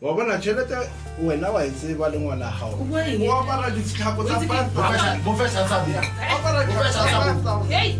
wa bona tšhelete wena wa e tseba le ngwana gago o apara ditlhako tsa Professional. apara ditlhako tsa 5,000.